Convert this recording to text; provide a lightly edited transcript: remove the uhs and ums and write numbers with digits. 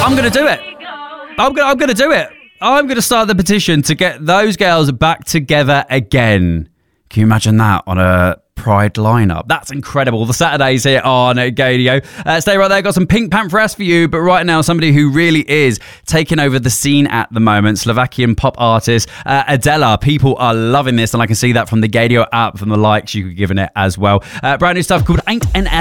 I'm going to do it. I'm going to do it. I'm going to start the petition to get those girls back together again. Can you imagine that on a Pride lineup? That's incredible. The Saturdays here on Gadio. Stay right there. Got some Pink Pantheress for you, but right now somebody who really is taking over the scene at the moment, Slovakian pop artist Adela. People are loving this, and I can see that from the Gadio app, from the likes you've given it as well. Brand new stuff called Ain't NL.